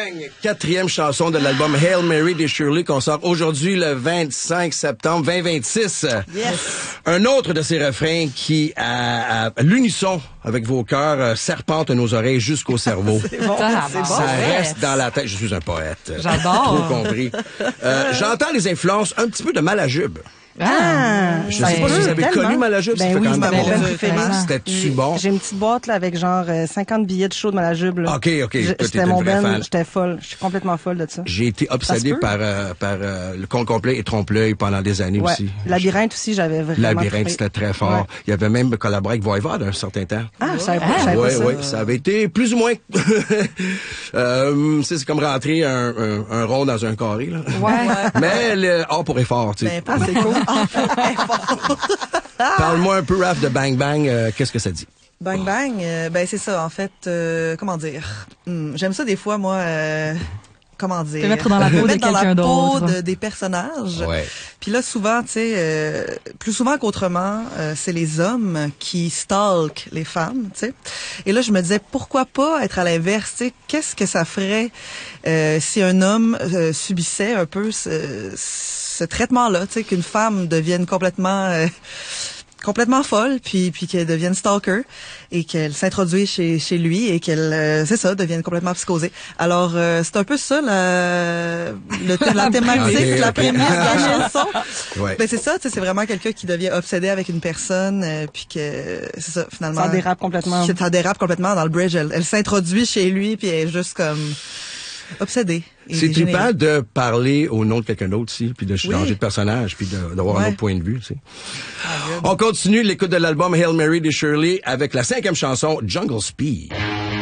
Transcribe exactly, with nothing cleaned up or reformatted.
Bang! Quatrième chanson de l'album Hail Mary des Shirley qu'on sort aujourd'hui le vingt-cinq septembre vingt vingt-six. Yes. Un autre de ces refrains qui, à, à l'unisson avec vos cœurs, euh, serpente nos oreilles jusqu'au cerveau. C'est bon, Ah, c'est bon. bon. Ça ouais. reste dans la tête. Je suis un poète. J'adore. Trop compris. Euh, j'entends les influences un petit peu de Malajube. Ah! Je sais pas si vous avez tellement. connu Malajube. Ben ça fait oui, quand c'est même ma longtemps. belle préférée. C'était-tu bon? J'ai une petite boîte là avec genre euh, cinquante billets de show de Malajube. Là. OK, OK. Je- Toi, t'es C'était une mon vraie ben, fan. j'étais folle. Je suis complètement folle de ça. J'ai été Ça obsédé se peut. par, euh, par euh, le compte complet et trompe-l'œil pendant des années Ouais. aussi. Labyrinthe aussi, j'avais vraiment Labyrinthe, trippé. c'était très fort. Ouais. Il y avait même collaboré avec Voivode un certain temps. Ah, je savais pas, je savais Oui, pas ça. oui, ça avait été plus ou moins... euh, c'est c'est comme rentrer un, un, un rond dans un carré, là. Ouais. Mais le hors pour effort, tu sais. Ah, c'est cool. Parle-moi un peu, Raph, de Bang Bang. euh, Qu'est-ce que ça dit? Bang Bang, euh, ben c'est ça, en fait, euh, comment dire, Hum, j'aime ça des fois, moi, euh, comment dire, Te mettre dans la peau me de mettre dans la quelqu'un peau d'autre. de- des personnages. Ouais. Puis là, souvent, tu sais, euh, plus souvent qu'autrement, euh, c'est les hommes qui stalkent les femmes, tu sais. Et là, je me disais, pourquoi pas être à l'inverse, tu sais, qu'est-ce que ça ferait euh, si un homme euh, subissait un peu ce, ce traitement-là, tu sais, qu'une femme devienne complètement... euh, complètement folle, puis puis qu'elle devienne stalker et qu'elle s'introduise chez chez lui et qu'elle euh, c'est ça devienne complètement psychosée. Alors euh, c'est un peu ça la le, la thématique, Ok, la ok. prémisse de la chanson. Ouais. Ben c'est ça, tu sais, c'est vraiment quelqu'un qui devient obsédé avec une personne euh, puis que c'est ça finalement Ça dérape complètement. Ça dérape complètement dans le bridge. Elle, elle s'introduit chez lui puis elle est juste comme obsédée. et C'est dégénérée. trippant de parler au nom de quelqu'un d'autre aussi, puis de changer Oui. de personnage, puis de- d'avoir un Ouais. autre point de vue. Tu sais. On continue l'écoute de l'album Hail Mary des Shirley avec la cinquième chanson, Jungle Speed.